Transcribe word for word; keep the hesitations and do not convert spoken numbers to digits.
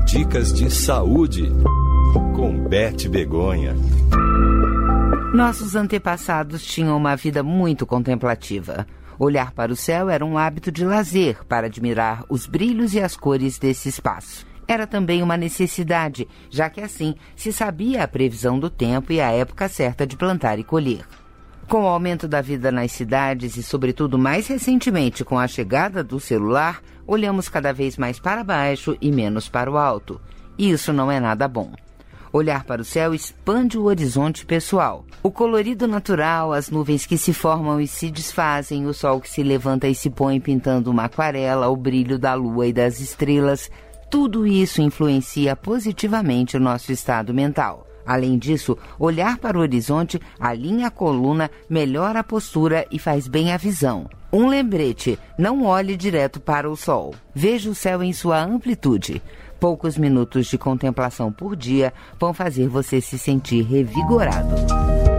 Dicas de saúde com Beth Begonha. Nossos antepassados tinham uma vida muito contemplativa. Olhar para o céu era um hábito de lazer para admirar os brilhos e as cores desse espaço. Era também uma necessidade, já que assim se sabia a previsão do tempo e a época certa de plantar e colher. Com o aumento da vida nas cidades e, sobretudo, mais recentemente com a chegada do celular, olhamos cada vez mais para baixo e menos para o alto. E isso não é nada bom. Olhar para o céu expande o horizonte pessoal. O colorido natural, as nuvens que se formam e se desfazem, o sol que se levanta e se põe pintando uma aquarela, o brilho da lua e das estrelas, tudo isso influencia positivamente o nosso estado mental. Além disso, olhar para o horizonte alinha a coluna, melhora a postura e faz bem a visão. Um lembrete: não olhe direto para o sol. Veja o céu em sua amplitude. Poucos minutos de contemplação por dia vão fazer você se sentir revigorado.